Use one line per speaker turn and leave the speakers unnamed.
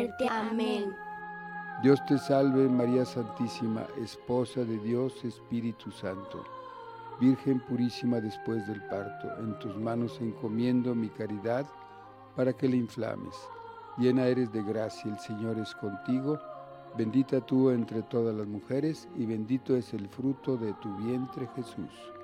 muerte. Amén.
Dios te salve, María Santísima, Esposa de Dios, Espíritu Santo. Virgen purísima después del parto, en tus manos encomiendo mi caridad para que la inflames. Llena eres de gracia, el Señor es contigo. Bendita tú entre todas las mujeres, y bendito es el fruto de tu vientre, Jesús.